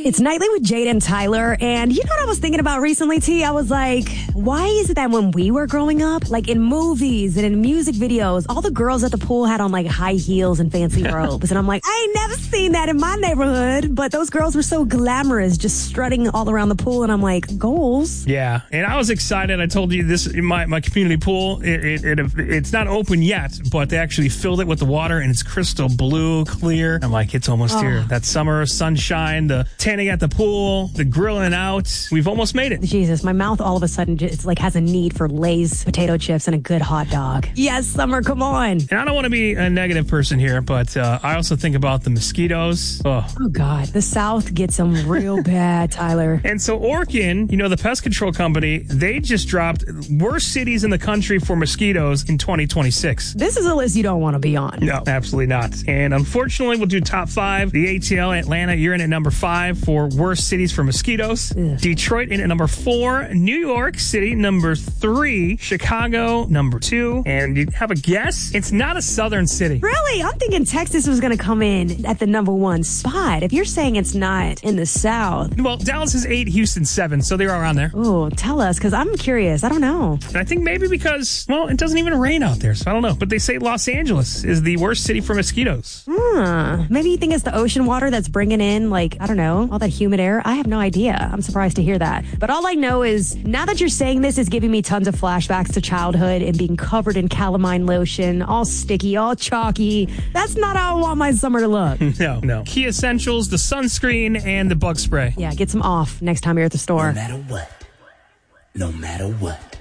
It's Nightly with Jade and Tyler, and you know what I was thinking about recently, T? I was like, why is it that when we were growing up, like in movies and in music videos, all the girls at the pool had on like high heels and fancy robes, and I'm like, I ain't never seen that in my neighborhood, but those girls were so glamorous, just strutting all around the pool, and I'm like, goals. Yeah, and I was excited. I told you this in my community pool. It's not open yet, but they actually filled it with the water, and it's crystal blue, clear. I'm like, it's almost here. That summer sunshine, the tanning at the pool, the grilling out. We've almost made it. Jesus, my mouth all of a sudden just like has a need for Lay's potato chips and a good hot dog. Yes, summer, come on. And I don't want to be a negative person here, but I also think about the mosquitoes. Oh, God. The South gets them real bad, Tyler. And so Orkin, the pest control company, they just dropped worst cities in the country for mosquitoes in 2026. This is a list you don't want to be on. No, absolutely not. And unfortunately, we'll do top 5. The ATL, Atlanta, you're in at number 5 for worst cities for mosquitoes. Ugh. Detroit in at number 4. New York City, number 3. Chicago, number 2. And you have a guess? It's not a southern city. Really? I'm thinking Texas was going to come in at the number 1 spot. If you're saying it's not in the South. Well, Dallas is 8, Houston 7, so they're around there. Oh, tell us, because I'm curious. I don't know. And I think maybe because, it doesn't even rain out there, so I don't know. But they say Los Angeles is the worst city for mosquitoes. Maybe you think it's the ocean water that's bringing in, all that humid air. I have no idea. I'm surprised to hear that. But all I know is, now that you're saying this, is giving me tons of flashbacks to childhood and being covered in calamine lotion, all sticky, all chalky. That's not how I want my summer to look. No. Key essentials, the sunscreen, and the bug spray. Yeah, get some off next time you're at the store. No matter what.